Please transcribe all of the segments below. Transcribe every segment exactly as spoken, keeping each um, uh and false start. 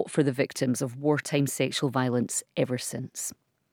fought for the victims of wartime sexual violence ever since.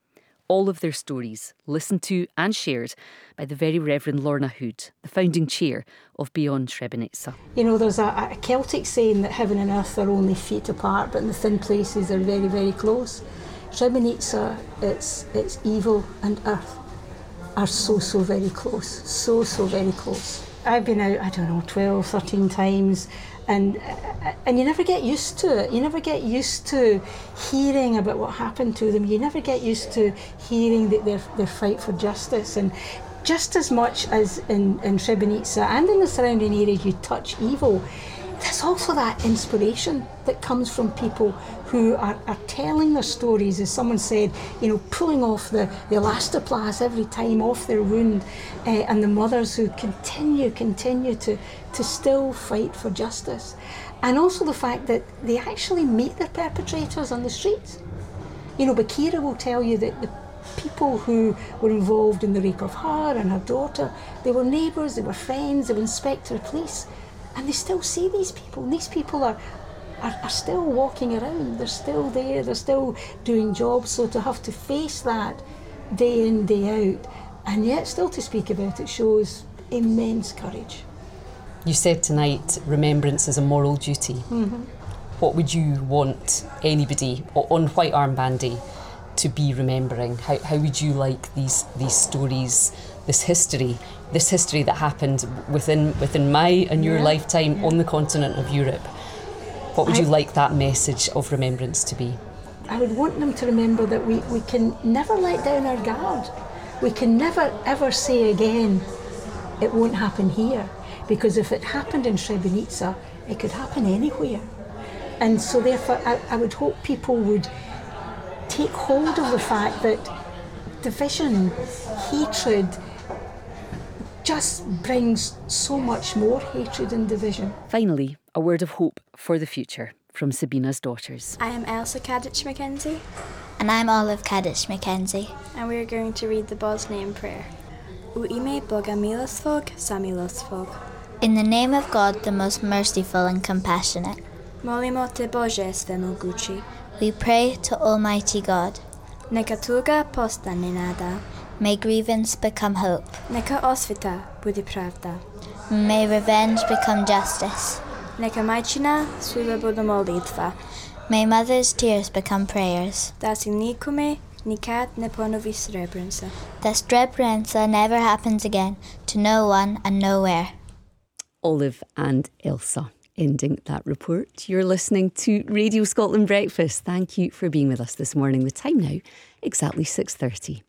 All of their stories listened to and shared by the Very Reverend Lorna Hood, the founding chair of Beyond Srebrenica. You know, there's a, a Celtic saying that heaven and earth are only feet apart, but in the thin places are very, very close. Srebrenica, it's, it's evil and earth are so, so very close. So, so very close. I've been out, I don't know, twelve, thirteen times, and and you never get used to it. You never get used to hearing about what happened to them. You never get used to hearing that their their fight for justice. And just as much as in, in Srebrenica and in the surrounding areas you touch evil, there's also that inspiration that comes from people who are, are telling their stories, as someone said, you know, pulling off the, the elastoplast every time off their wound, uh, and the mothers who continue, continue to, to still fight for justice. And also the fact that they actually meet their perpetrators on the streets. You know, Bakira will tell you that the people who were involved in the rape of her and her daughter, they were neighbours, they were friends, they were inspector of police. And they still see these people, and these people are, are, are still walking around, they're still there, they're still doing jobs, so to have to face that day in, day out, and yet still to speak about it shows immense courage. You said tonight remembrance is a moral duty. Mm-hmm. What would you want anybody on White Armband Day to be remembering? How, how would you like these, these stories, this history, this history that happened within within my and your yeah, lifetime yeah. on the continent of Europe? What would I, you like that message of remembrance to be? I would want them to remember that we, we can never let down our guard. We can never ever say again, it won't happen here. Because if it happened in Srebrenica, it could happen anywhere. And so therefore I, I would hope people would take hold of the fact that division, hatred, just brings so much more hatred and division. Finally, a word of hope for the future from Sabina's daughters. I am Elsa Kadich Mackenzie. And I'm Olive Kadich Mackenzie. And we are going to read the Bosnian prayer. U ime Boga milostvog, samilostvog. In the name of God, the most merciful and compassionate. Molimo te Bože svemogući. We pray to Almighty God. Neka tuga postane nada. May grievance become hope. Neka osveta budi pravda. May revenge become justice. Neka majčina suve budu molitva. May mother's tears become prayers. Da se nikome nikad ne ponovi Srebrenica. That Srebrenica never happens again, to no one and nowhere. Olive and Elsa ending that report. You're listening to Radio Scotland Breakfast. Thank you for being with us this morning. The time now, exactly six thirty.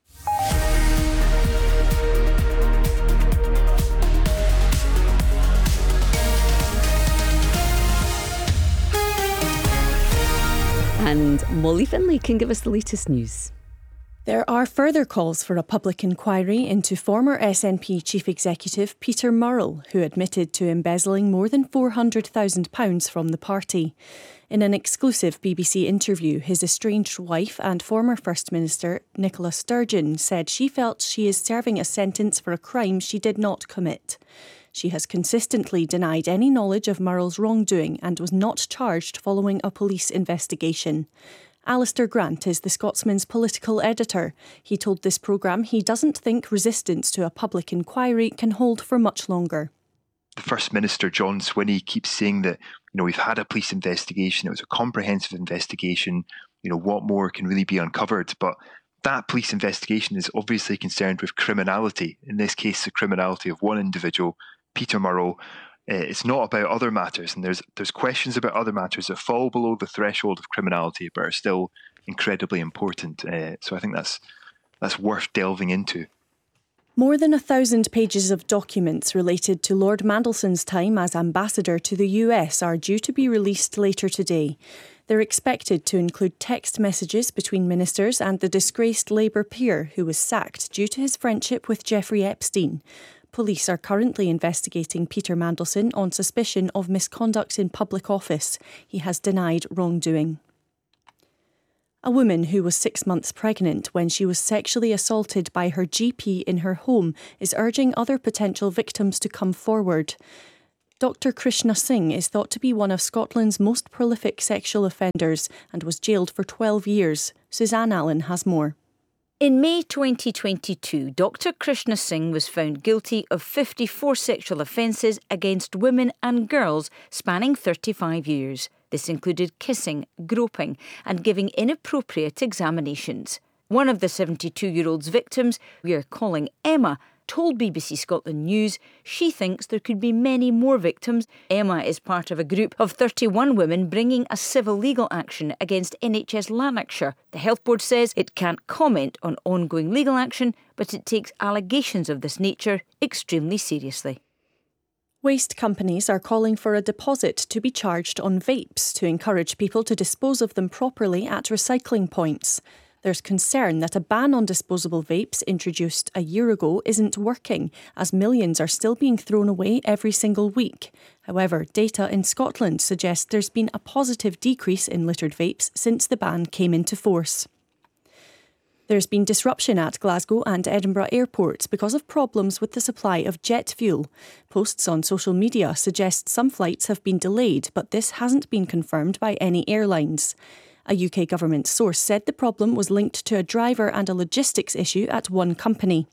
And Molly Finlay can give us the latest news. There are further calls for a public inquiry into former S N P Chief Executive Peter Murrell, who admitted to embezzling more than four hundred thousand pounds from the party. In an exclusive B B C interview, his estranged wife and former First Minister Nicola Sturgeon said she felt she is serving a sentence for a crime she did not commit. She has consistently denied any knowledge of Murrell's wrongdoing and was not charged following a police investigation. Alistair Grant is the Scotsman's political editor. He told this programme he doesn't think resistance to a public inquiry can hold for much longer. The First Minister, John Swinney, keeps saying that, you know, we've had a police investigation, it was a comprehensive investigation, you know, what more can really be uncovered? But that police investigation is obviously concerned with criminality, in this case the criminality of one individual, Peter Murrell. Uh, it's not about other matters, and there's there's questions about other matters that fall below the threshold of criminality but are still incredibly important. Uh, so I think that's that's worth delving into. More than a thousand pages of documents related to Lord Mandelson's time as ambassador to the U S are due to be released later today. They're expected to include text messages between ministers and the disgraced Labour peer who was sacked due to his friendship with Jeffrey Epstein. Police are currently investigating Peter Mandelson on suspicion of misconduct in public office. He has denied wrongdoing. A woman who was six months pregnant when she was sexually assaulted by her G P in her home is urging other potential victims to come forward. Doctor Krishna Singh is thought to be one of Scotland's most prolific sexual offenders and was jailed for twelve years. Suzanne Allen has more. In May twenty twenty-two, Doctor Krishna Singh was found guilty of fifty-four sexual offences against women and girls spanning thirty-five years. This included kissing, groping and giving inappropriate examinations. One of the seventy-two-year-old's victims, we are calling Emma, told B B C Scotland News she thinks there could be many more victims. Emma is part of a group of thirty-one women bringing a civil legal action against N H S Lanarkshire. The Health Board says it can't comment on ongoing legal action, but it takes allegations of this nature extremely seriously. Waste companies are calling for a deposit to be charged on vapes to encourage people to dispose of them properly at recycling points. There's concern that a ban on disposable vapes introduced a year ago isn't working, as millions are still being thrown away every single week. However, data in Scotland suggests there's been a positive decrease in littered vapes since the ban came into force. There's been disruption at Glasgow and Edinburgh airports because of problems with the supply of jet fuel. Posts on social media suggest some flights have been delayed, but this hasn't been confirmed by any airlines. A U K government source said the problem was linked to a driver and a logistics issue at one company.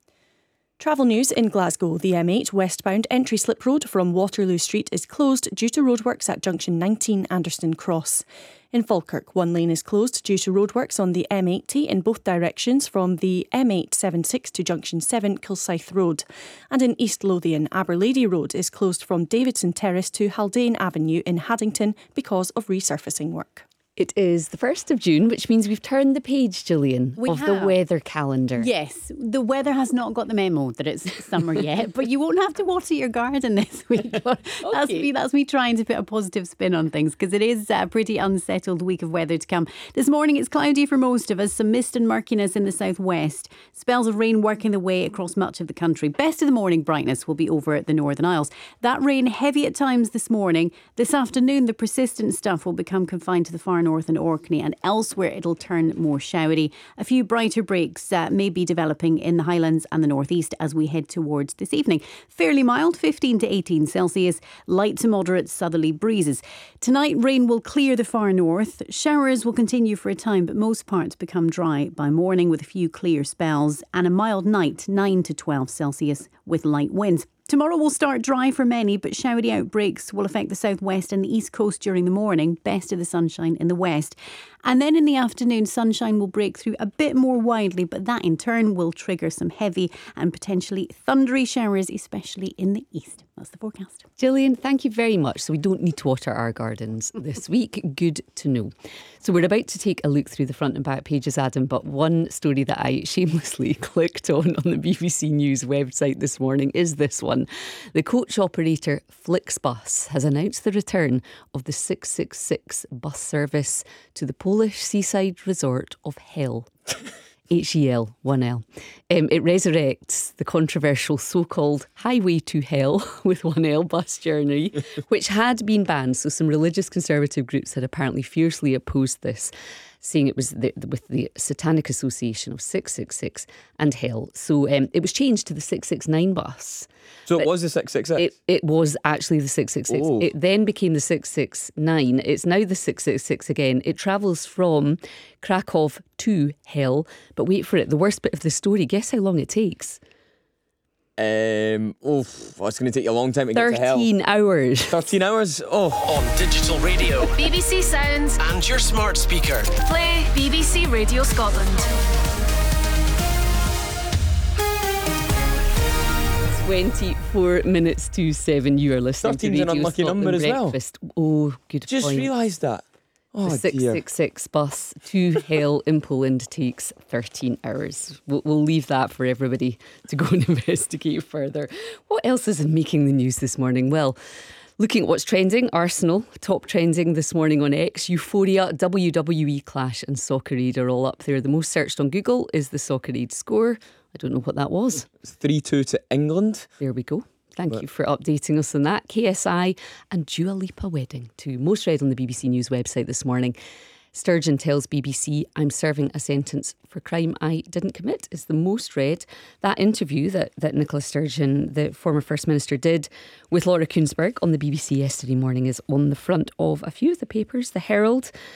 Travel news in Glasgow. The M eight westbound entry slip road from Waterloo Street is closed due to roadworks at junction nineteen Anderston Cross. In Falkirk, one lane is closed due to roadworks on the M eighty in both directions from the M eight seventy-six to junction seven Kilsyth Road. And in East Lothian, Aberlady Road is closed from Davidson Terrace to Haldane Avenue in Haddington because of resurfacing work. It is the first of June, which means we've turned the page, Gillian, we of have. the weather calendar. Yes, the weather has not got the memo that it's summer yet, but you won't have to water your garden this week. That's Okay. me. That's me trying to put a positive spin on things, because it is a pretty unsettled week of weather to come. This morning it's cloudy for most of us, some mist and murkiness in the southwest. Spells of rain working their way across much of the country. Best of the morning brightness will be over at the Northern Isles. That rain heavy at times this morning. This afternoon the persistent stuff will become confined to the far north and Orkney, and elsewhere it'll turn more showery. A few brighter breaks uh, may be developing in the Highlands and the northeast as we head towards this evening. Fairly mild, fifteen to eighteen Celsius, light to moderate southerly breezes. Tonight rain will clear the far north. Showers will continue for a time, but most parts become dry by morning with a few clear spells, and a mild night, nine to twelve Celsius with light winds. Tomorrow will start dry for many, but showery outbreaks will affect the southwest and the east coast during the morning. Best of the sunshine in the west. And then in the afternoon, sunshine will break through a bit more widely, but that in turn will trigger some heavy and potentially thundery showers, especially in the east. That's the forecast. Gillian, thank you very much. So we don't need to water our gardens this week. Good to know. So we're about to take a look through the front and back pages, Adam, but one story that I shamelessly clicked on on the B B C News website this morning is this one. The coach operator Flixbus has announced the return of the six six six bus service to the Polish seaside resort of Hel. H E L, one L. Um, it resurrects the controversial so-called Highway to Hell with one L bus journey, which had been banned. So some religious conservative groups had apparently fiercely opposed this, saying it was the, with the Satanic Association of six six six and Hell. So um, it was changed to the six six nine bus. So But it was the six six six? It, it was actually the six six six. Oh. It then became the six six nine. It's now the six six six again. It travels from Krakow to Hell. But wait for it, the worst bit of the story, guess how long it takes? Um, oh, well, it's going to take you a long time to get to Hell. thirteen hours. thirteen hours? Oh. On digital radio, B B C Sounds, and your smart speaker. play B B C Radio Scotland. twenty-four minutes to seven. You are listening to thirteen's Radio an unlucky Scotland number as well. Breakfast. Oh, good Just point. realised that. Oh, the six six six bus to Hell in Poland takes thirteen hours. We'll, we'll leave that for everybody to go and investigate further. What else is making the news this morning? Well, looking at what's trending, Arsenal, top trending this morning on X, Euphoria, W W E Clash and Soccer-Aid are all up there. The most searched on Google is the Soccer-Aid score. I don't know what that was. It's three two to England. There we go. Thank But- you for updating us on that. K S I and Dua Lipa wedding, to most read on the B B C News website this morning. Sturgeon tells B B C, I'm serving a sentence for crime I didn't commit, is the most read. That interview that, that Nicola Sturgeon, the former First Minister, did with Laura Kuenssberg on the B B C yesterday morning is on the front of a few of the papers. The Herald,